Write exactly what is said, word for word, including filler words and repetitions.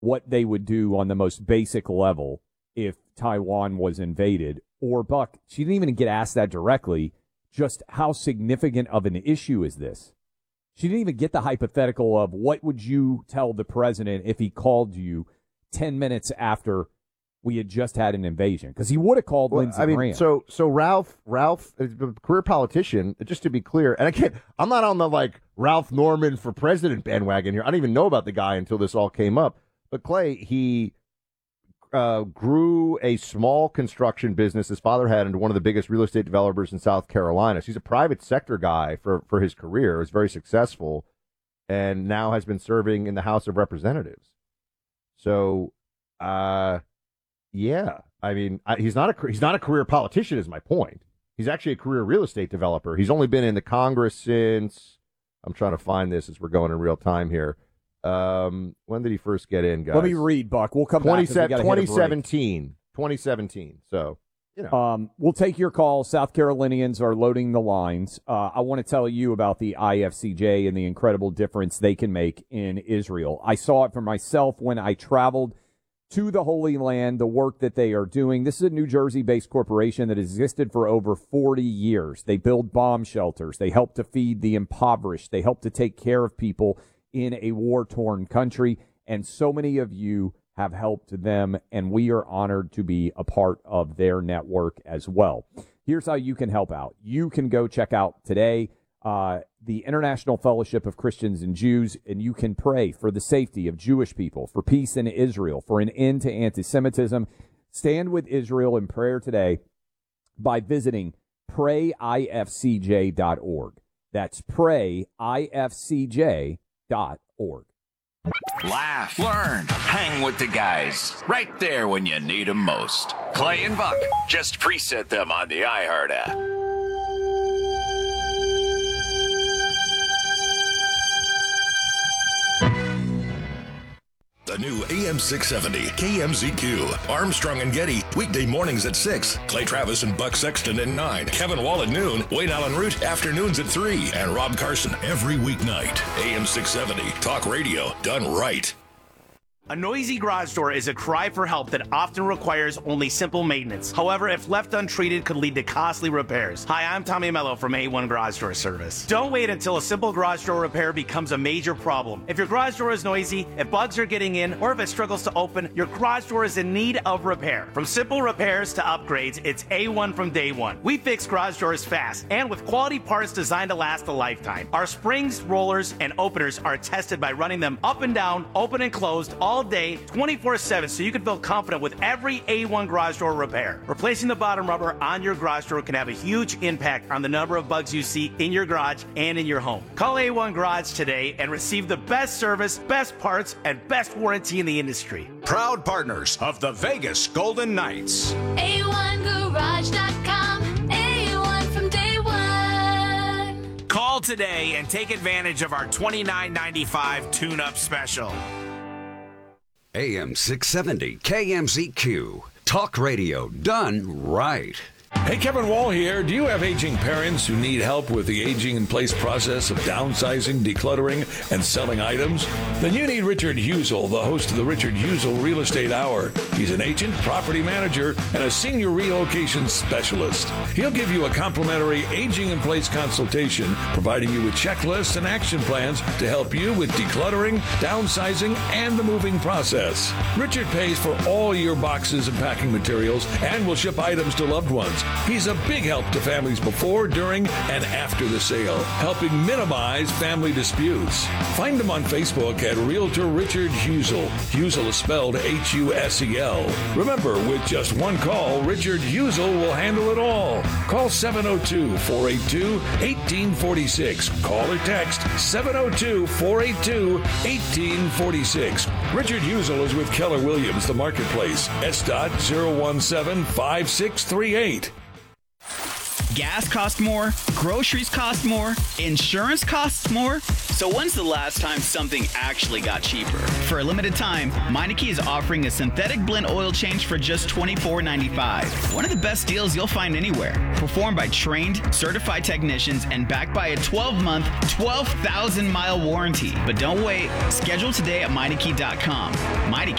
what they would do on the most basic level if Taiwan was invaded. Or, Buck, she didn't even get asked that directly, just how significant of an issue is this? She didn't even get the hypothetical of what would you tell the president if he called you ten minutes after we had just had an invasion, because he would have called well, Lindsey I mean, Graham. So, so Ralph, Ralph, a career politician. Just to be clear, and I can't. I'm not on the like Ralph Norman for president bandwagon here. I didn't even know about the guy until this all came up. But Clay, he uh, grew a small construction business his father had into one of the biggest real estate developers in South Carolina. So he's a private sector guy for for his career. Was very successful, and now has been serving in the House of Representatives. So, uh. Yeah, I mean, I, he's not a he's not a career politician, is my point. He's actually a career real estate developer. He's only been in the Congress since, I'm trying to find this as we're going in real time here. Um, when did he first get in, guys? Let me read, Buck. We'll come back. twenty seventeen twenty seventeen So, you know. Um, we'll take your call. South Carolinians are loading the lines. Uh, I want to tell you about the I F C J and the incredible difference they can make in Israel. I saw it for myself when I traveled to the Holy Land, the work that they are doing. This is a New Jersey-based corporation that has existed for over forty years. They build bomb shelters. They help to feed the impoverished. They help to take care of people in a war-torn country. And so many of you have helped them, and we are honored to be a part of their network as well. Here's how you can help out. You can go check out today Uh, the International Fellowship of Christians and Jews, and you can pray for the safety of Jewish people, for peace in Israel, for an end to anti-Semitism. Stand with Israel in prayer today by visiting pray I F C J dot org. That's pray I F C J dot org. Laugh, learn, hang with the guys. Right there when you need them most. Clay and Buck, just preset them on the iHeart app. The new A M six seventy K M Z Q. Armstrong and Getty, weekday mornings at six. Clay Travis and Buck Sexton at nine. Kevin Wall at noon. Wade Allen Root, afternoons at three. And Rob Carson every weeknight. A M six seventy, talk radio done right. A noisy garage door is a cry for help that often requires only simple maintenance. However, if left untreated, could lead to costly repairs. Hi, I'm Tommy Mello from A one Garage Door Service. Don't wait until a simple garage door repair becomes a major problem. If your garage door is noisy, if bugs are getting in, or if it struggles to open, your garage door is in need of repair. From simple repairs to upgrades, it's A one from day one. We fix garage doors fast and with quality parts designed to last a lifetime. Our springs, rollers, and openers are tested by running them up and down, open and closed, all day, twenty-four seven, so you can feel confident with every A one garage door repair. Replacing the bottom rubber on your garage door can have a huge impact on the number of bugs you see in your garage and in your home. Call A one Garage today and receive the best service, best parts, and best warranty in the industry. Proud partners of the Vegas Golden Knights. A one garage dot com. A one from day one. Call today and take advantage of our twenty-nine ninety-five tune-up special. A M six seventy K M Z Q. Talk radio done right. Hey, Kevin Wall here. Do you have aging parents who need help with the aging-in-place process of downsizing, decluttering, and selling items? Then you need Richard Husel, the host of the Richard Husel Real Estate Hour. He's an agent, property manager, and a senior relocation specialist. He'll give you a complimentary aging-in-place consultation, providing you with checklists and action plans to help you with decluttering, downsizing, and the moving process. Richard pays for all your boxes and packing materials and will ship items to loved ones. He's a big help to families before, during, and after the sale, helping minimize family disputes. Find him on Facebook at Realtor Richard Husel. Husel is spelled H U S E L. Remember, with just one call, Richard Husel will handle it all. Call seven oh two, four eight two, one eight four six. Call or text seven oh two, four eight two, one eight four six. Richard Husel is with Keller Williams, the marketplace. S dot zero one seven five six three eight. Gas costs more, groceries cost more, insurance costs more. So when's the last time something actually got cheaper? For a limited time, Meineke is offering a synthetic blend oil change for just twenty-four ninety-five. One of the best deals you'll find anywhere. Performed by trained, certified technicians and backed by a twelve-month, twelve thousand mile warranty. But don't wait. Schedule today at Meineke dot com. Meineke